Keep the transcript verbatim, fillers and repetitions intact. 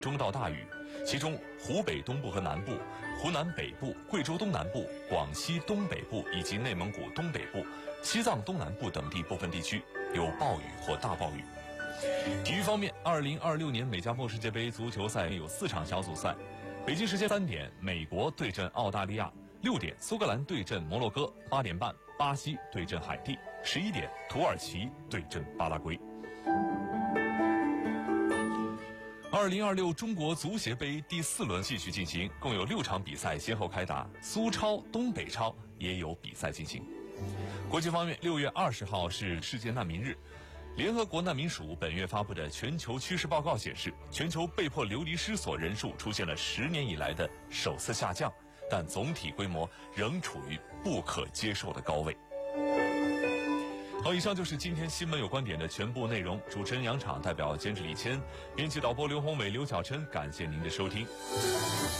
中到大雨，其中湖北东部和南部、湖南北部、贵州东南部、广西东北部以及内蒙古东北部、西藏东南部等地部分地区有暴雨或大暴雨。体育方面，二零二六年美加墨世界杯足球赛有四场小组赛。北京时间三点，美国对阵澳大利亚；六点，苏格兰对阵摩洛哥；八点半，巴西对阵海地；十一点，土耳其对阵巴拉圭。二零二六中国足协杯第四轮继续进行，共有六场比赛先后开打，苏超、东北超也有比赛进行。国际方面，六月二十号是世界难民日。联合国难民署本月发布的全球趋势报告显示，全球被迫流离失所人数出现了十年以来的首次下降，但总体规模仍处于不可接受的高位。好，以上就是今天新闻有观点的全部内容。主持人杨昶，代表监制李谦，编辑导播刘宏伟、刘晓琛，感谢您的收听。